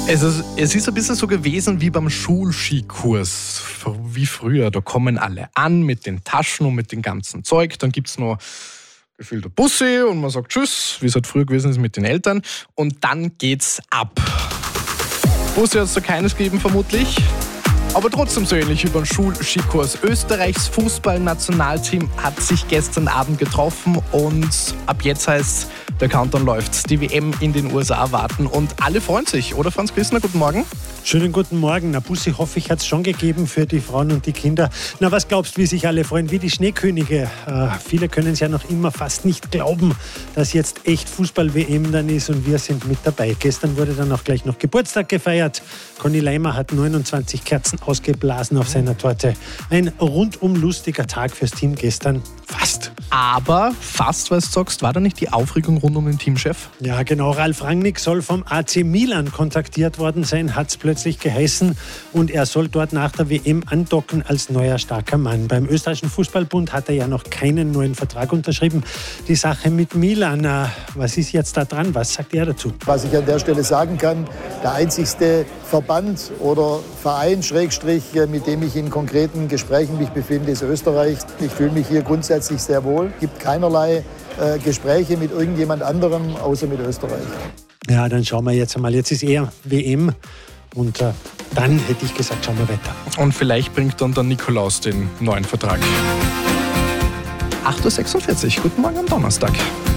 Es ist ein bisschen so gewesen wie beim Schulskikurs, wie früher. Da kommen alle an mit den Taschen und mit dem ganzen Zeug. Dann gibt es noch gefühlte Busse und man sagt Tschüss, wie es halt früher gewesen ist mit den Eltern. Und dann geht's ab. Busse hat es da keines gegeben vermutlich. Aber trotzdem so ähnlich wie beim Schulskikurs. Österreichs Fußballnationalteam hat sich gestern Abend getroffen und ab jetzt heißt der Countdown läuft. Die WM in den USA warten und alle freuen sich, oder Franz Christner? Guten Morgen. Schönen guten Morgen. Na, Bussi, hoffe ich, hat es schon gegeben für die Frauen und die Kinder. Na, was glaubst du, wie sich alle freuen? Wie die Schneekönige. Viele können es ja noch immer fast nicht glauben, dass jetzt echt Fußball-WM dann ist und wir sind mit dabei. Gestern wurde dann auch gleich noch Geburtstag gefeiert. Conny Leimer hat 29 Kerzen ausgeblasen auf seiner Torte. Ein rundum lustiger Tag fürs Team gestern. Fast. Aber fast, weil du sagst, war da nicht die Aufregung rund um den Teamchef? Ja, genau. Ralf Rangnick soll vom AC Milan kontaktiert worden sein, hat es plötzlich geheißen. Und er soll dort nach der WM andocken als neuer starker Mann. Beim österreichischen Fußballbund hat er ja noch keinen neuen Vertrag unterschrieben. Die Sache mit Milan, was ist jetzt da dran? Was sagt er dazu? Was ich an der Stelle sagen kann, der einzigste Verband oder Verein, Schrägstrich, mit dem ich in konkreten Gesprächen mich befinde, ist Österreich. Ich fühle mich hier grundsätzlich sehr wohl. Es gibt keinerlei Gespräche mit irgendjemand anderem, außer mit Österreich. Ja, dann schauen wir jetzt einmal. Jetzt ist eher WM und dann hätte ich gesagt, schauen wir weiter. Und vielleicht bringt dann der Nikolaus den neuen Vertrag. 8.46 Uhr, guten Morgen am Donnerstag.